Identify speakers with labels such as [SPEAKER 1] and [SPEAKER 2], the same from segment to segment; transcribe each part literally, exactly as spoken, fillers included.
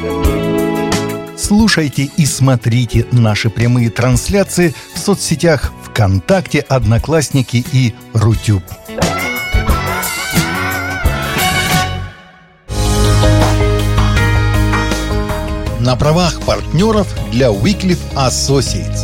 [SPEAKER 1] Слушайте и смотрите наши прямые трансляции в соцсетях ВКонтакте, Одноклассники и Рутюб. На правах партнеров для Wycliffe Associates.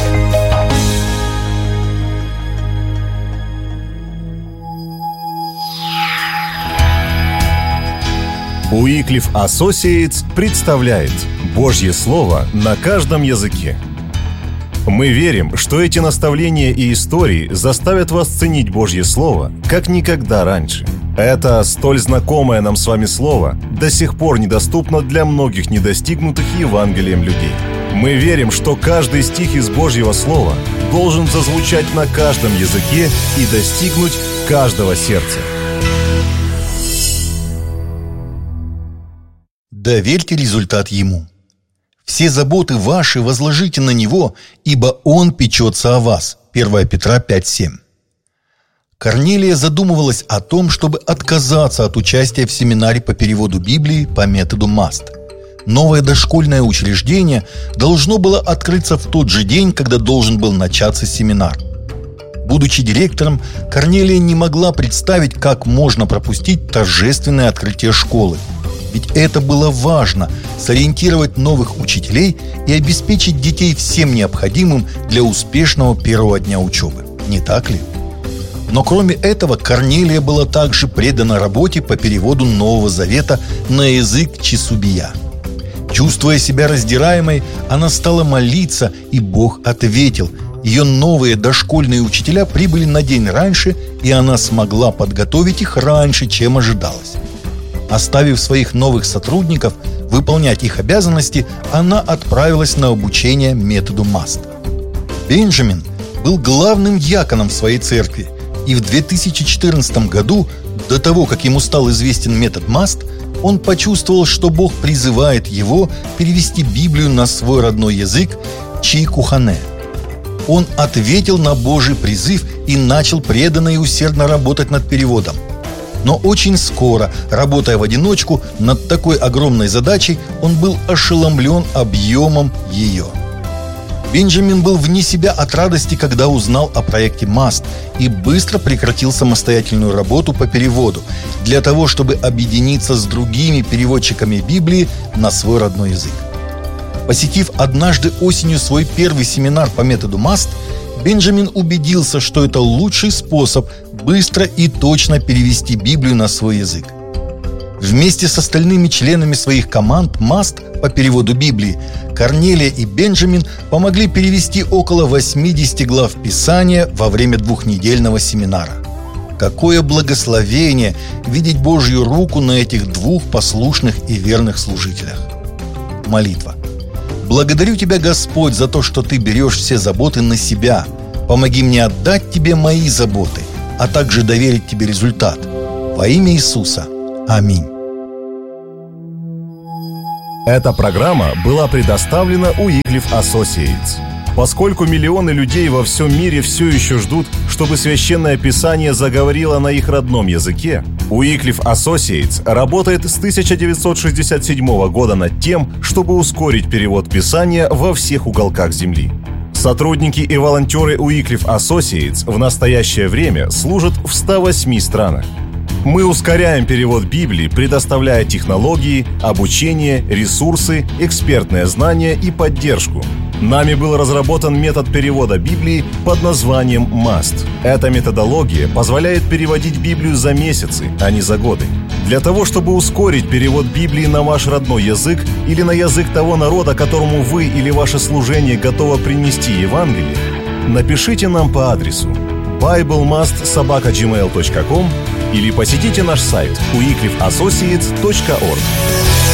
[SPEAKER 2] Wycliffe Associates представляет Божье Слово на каждом языке. Мы верим, что эти наставления и истории заставят вас ценить Божье Слово, как никогда раньше. Это столь знакомое нам с вами Слово до сих пор недоступно для многих недостигнутых Евангелием людей. Мы верим, что каждый стих из Божьего Слова должен зазвучать на каждом языке и достигнуть каждого сердца.
[SPEAKER 1] Доверьте результат Ему. Все заботы ваши возложите на Него, ибо Он печется о вас. первое Петра пять семь. Корнелия задумывалась о том, чтобы отказаться от участия в семинаре по переводу Библии по методу маст. Новое дошкольное учреждение должно было открыться в тот же день, когда должен был начаться семинар. Будучи директором, Корнелия не могла представить, как можно пропустить торжественное открытие школы. Ведь это было важно – сориентировать новых учителей и обеспечить детей всем необходимым для успешного первого дня учебы. Не так ли? Но кроме этого, Корнелия была также предана работе по переводу Нового Завета на язык чесубия. Чувствуя себя раздираемой, она стала молиться, и Бог ответил. Ее новые дошкольные учителя прибыли на день раньше, и она смогла подготовить их раньше, чем ожидалось. Оставив своих новых сотрудников выполнять их обязанности, она отправилась на обучение методу маст. Бенджамин был главным диаконом в своей церкви, и в две тысячи четырнадцатом году, до того, как ему стал известен метод маст, он почувствовал, что Бог призывает его перевести Библию на свой родной язык чикухане. Он ответил на Божий призыв и начал преданно и усердно работать над переводом. Но очень скоро, работая в одиночку над такой огромной задачей, он был ошеломлен объемом ее. Бенджамин был вне себя от радости, когда узнал о проекте маст, и быстро прекратил самостоятельную работу по переводу для того, чтобы объединиться с другими переводчиками Библии на свой родной язык. Посетив однажды осенью свой первый семинар по методу маст, Бенджамин убедился, что это лучший способ быстро и точно перевести Библию на свой язык. Вместе с остальными членами своих команд маст по переводу Библии Корнелия и Бенджамин помогли перевести около восьмидесяти глав Писания во время двухнедельного семинара. Какое благословение видеть Божью руку на этих двух послушных и верных служителях! Молитва. Благодарю Тебя, Господь, за то, что Ты берешь все заботы на себя. Помоги мне отдать Тебе мои заботы, а также доверить Тебе результат. Во имя Иисуса. Аминь.
[SPEAKER 2] Эта программа была предоставлена Wycliffe Associates. Поскольку миллионы людей во всем мире все еще ждут, чтобы Священное Писание заговорило на их родном языке, Wycliffe Associates работает с тысяча девятьсот шестьдесят седьмого года над тем, чтобы ускорить перевод Писания во всех уголках Земли. Сотрудники и волонтеры Wycliffe Associates в настоящее время служат в ста восьми странах. Мы ускоряем перевод Библии, предоставляя технологии, обучение, ресурсы, экспертное знание и поддержку. Нами был разработан метод перевода Библии под названием маст. Эта методология позволяет переводить Библию за месяцы, а не за годы. Для того, чтобы ускорить перевод Библии на ваш родной язык или на язык того народа, которому вы или ваше служение готово принести Евангелие, напишите нам по адресу байблмаст собака джимейл точка ком или посетите наш сайт уиклифф ассоциэйтс точка орг.